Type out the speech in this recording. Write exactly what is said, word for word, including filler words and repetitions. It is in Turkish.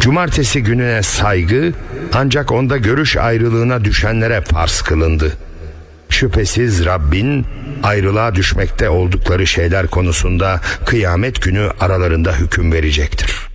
Cumartesi gününe saygı ancak onda görüş ayrılığına düşenlere farz kılındı. Şüphesiz Rabbin ayrılığa düşmekte oldukları şeyler konusunda kıyamet günü aralarında hüküm verecektir.